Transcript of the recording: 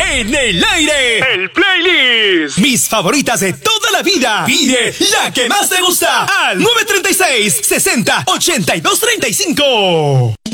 En el aire, el playlist. Mis favoritas de toda la vida. Pide la que más te gusta al 936 60 82 35.